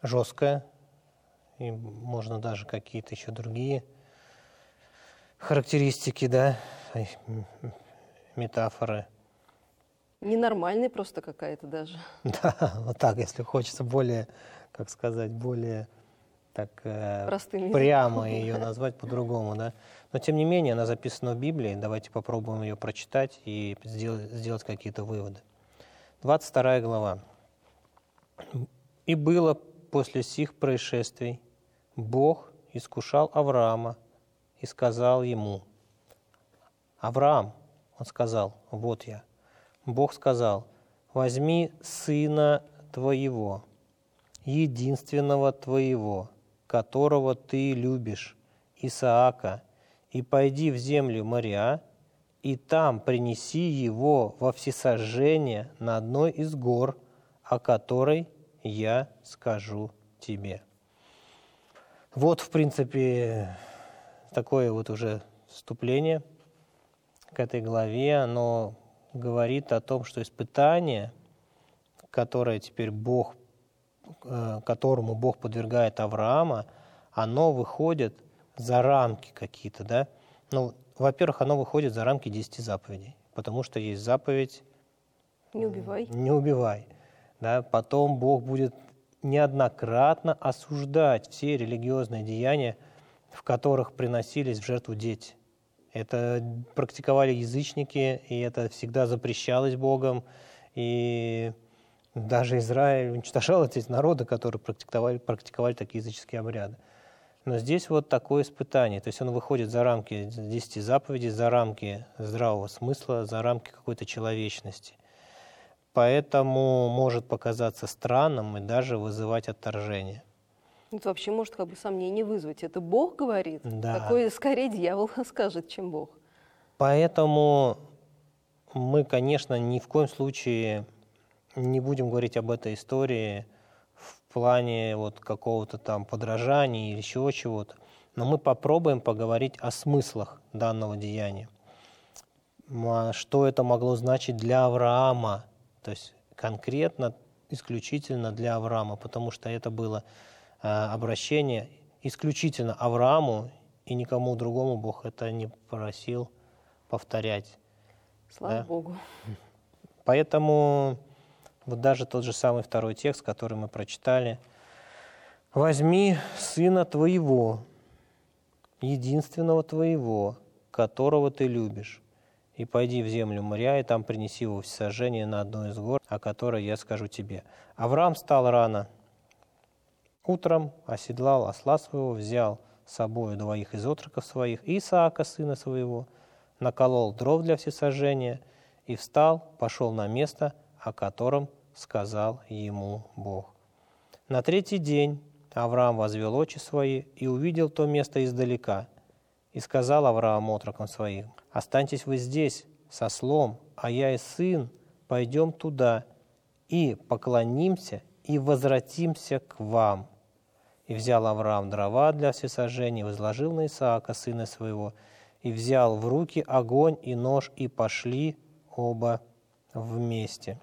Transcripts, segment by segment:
жесткое, и можно даже какие-то еще другие характеристики, да, метафоры. Ненормальный просто какая-то даже. Да, вот так, если хочется более, как сказать, более так Простым прямо языком, ее да. назвать по-другому, да. Но тем не менее, она записана в Библии. Давайте попробуем ее прочитать и сделать какие-то выводы. 22 глава. «И было после сих происшествий, Бог искушал Авраама и сказал ему: Авраам, он сказал, вот я. Бог сказал: возьми сына твоего, единственного твоего, которого ты любишь, Исаака, и пойди в землю Мориа, и там принеси его во всесожжение на одной из гор, о которой я скажу тебе». Вот, в принципе, такое вот уже вступление к этой главе. Оно говорит о том, что испытание, которое теперь которому Бог подвергает Авраама, оно выходит за рамки какие-то, да? Ну, во-первых, оно выходит за рамки 10 заповедей, потому что есть заповедь Не убивай. «не убивай». Да? Потом Бог будет неоднократно осуждать все религиозные деяния, в которых приносились в жертву дети. Это практиковали язычники, и это всегда запрещалось Богом, и даже Израиль уничтожал эти народы, которые практиковали такие языческие обряды. Но здесь вот такое испытание. То есть он выходит за рамки 10 заповедей, за рамки здравого смысла, за рамки какой-то человечности. Поэтому может показаться странным и даже вызывать отторжение. Это вообще может как бы сомнение вызвать. Это Бог говорит? Да. Такое скорее дьявол скажет, чем Бог. Поэтому мы, конечно, ни в коем случае не будем говорить об этой истории в плане вот какого-то там подражания или еще чего-то, но мы попробуем поговорить о смыслах данного деяния. Что это могло значить для Авраама, то есть конкретно, исключительно для Авраама, потому что это было обращение исключительно Аврааму, и никому другому Бог это не просил повторять. Слава Богу. Поэтому вот даже тот же самый второй текст, который мы прочитали: «Возьми сына твоего, единственного твоего, которого ты любишь, и пойди в землю Мориа, и там принеси его всесожжение на одну из гор, о которой я скажу тебе». Авраам встал рано утром, оседлал осла своего, взял с собою 2 из отроков своих, Исаака, сына своего, наколол дров для всесожжения, и встал, пошел на место, о котором сказал ему Бог. На 3-й день Авраам возвел очи свои и увидел то место издалека. И сказал Авраам отрокам своим: «Останьтесь вы здесь с ослом, а я и сын пойдем туда, и поклонимся, и возвратимся к вам». И взял Авраам дрова для всесожжения, возложил на Исаака, сына своего, и взял в руки огонь и нож, и пошли оба вместе.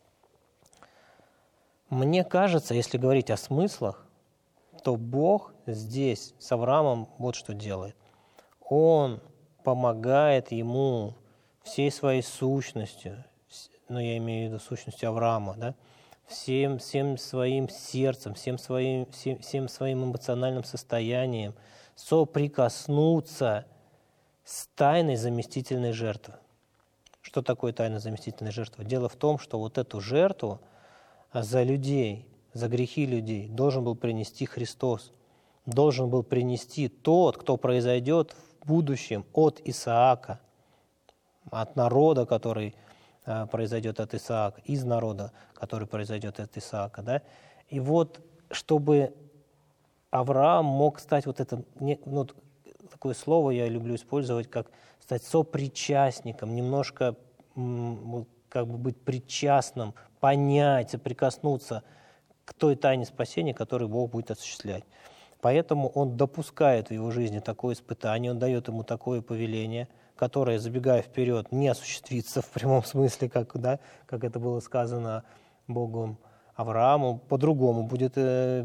Мне кажется, если говорить о смыслах, то Бог здесь с Авраамом вот что делает. Он помогает ему всей своей сущностью, ну, я имею в виду сущностью Авраама, да, всем своим сердцем, всем своим эмоциональным состоянием соприкоснуться с тайной заместительной жертвы. Что такое тайна заместительной жертвы? Дело в том, что вот эту жертву за людей, за грехи людей должен был принести Христос. Должен был принести тот, кто произойдет в будущем от Исаака, от народа, который произойдет от Исаака, из народа, который произойдет от Исаака. Да? И вот, чтобы Авраам мог стать вот это, ну, такое слово я люблю использовать, как стать сопричастником, немножко как бы быть причастным, понять, соприкоснуться к той тайне спасения, которую Бог будет осуществлять. Поэтому Он допускает в его жизни такое испытание, Он дает ему такое повеление, которое, забегая вперед, не осуществится в прямом смысле, как это было сказано Богом Аврааму, по-другому будет